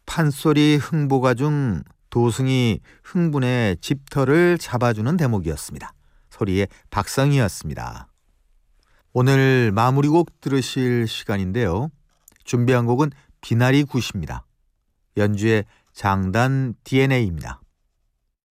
판소리 흥보가 중 도승이 흥분의 집터를 잡아주는 대목이었습니다. 소리의 박상이었습니다. 오늘 마무리곡 들으실 시간인데요. 준비한 곡은 비나리 굿입니다. 연주의 장단 DNA입니다.